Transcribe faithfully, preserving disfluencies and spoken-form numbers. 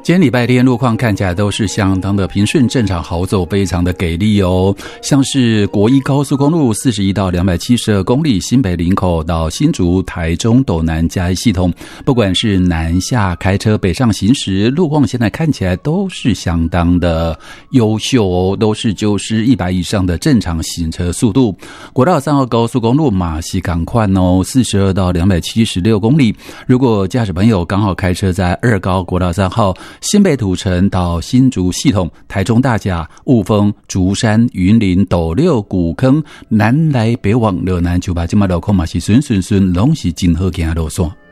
今天礼拜天路况看起来都是相当的平顺正常好走，非常的给力哦。像是国一高速公路四十一到两百七十二公里，新北林口到新竹、台中斗南嘉义系统，不管是南下开车北上行驶，路况现在看起来都是相当的优秀哦，都是就是一百以上的正常行车速度。国道三号高速公路马西港快哦，四十二到两百七十六公里，如果驾驶朋友刚好开车在二高国道三号新北土城到新竹系统，台中大甲、雾峰、竹山、云林、斗六、古坑，南来北往，热南就把这么路况嘛是顺顺顺，拢是真好行的路线。